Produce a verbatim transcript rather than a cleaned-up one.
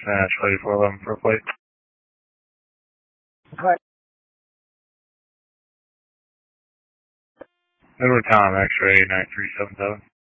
uh, Charlie four eleven for a flight. Hi. Edward Tom, X-ray nine three seven seven.